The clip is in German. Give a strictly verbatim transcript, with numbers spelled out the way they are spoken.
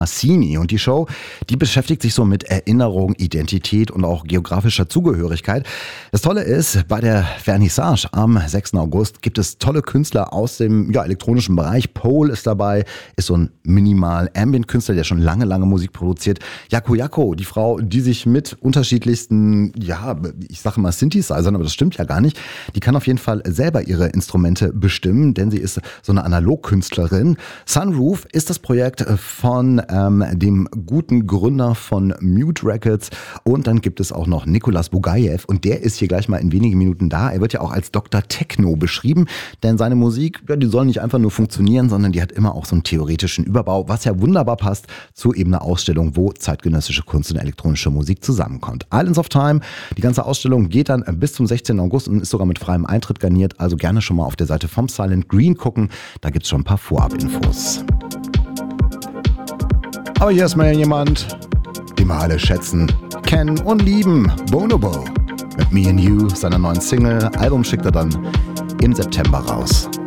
Massini. Und die Show, die beschäftigt sich so mit Erinnerung, Identität und auch geografischer Zugehörigkeit. Das Tolle ist, bei der Vernissage am sechsten August gibt es tolle Künstler aus dem ja, elektronischen Bereich. Pole ist dabei, ist so ein Minimal-Ambient-Künstler, der schon lange, lange Musik produziert. Jaco Jaco, die Frau, die sich mit unterschiedlichsten, ja, ich sage mal Synthesizern, aber das stimmt ja gar nicht. Die kann auf jeden Fall selber ihre Instrumente bestimmen, denn sie ist so eine Analogkünstlerin. Sunroof ist das Projekt von ähm, dem guten Gründer von Mute Records. Und dann gibt es auch noch Nikolas Bugayev und der ist hier gleich mal in wenigen Minuten da. Er wird ja auch als Doktor Techno beschrieben, denn seine Musik, ja, die soll nicht einfach nur funktionieren, sondern die hat immer auch so einen theoretischen Überbau, was ja wunderbar passt zu eben einer Ausstellung, wo zeitgenössische Kunst und elektronische Musik zusammenkommt. Islands of Time, die ganze Ausstellung geht dann bis zum sechzehnten August und ist sogar mit freiem Eintritt garniert, also gerne schon mal auf der Seite vom Silent Green gucken, da gibt's schon ein paar Vorabinfos. Aber hier ist mal jemand, den wir alle schätzen, kennen und lieben. Bonobo mit Me and You, seiner neuen Single. Album schickt er dann im September raus.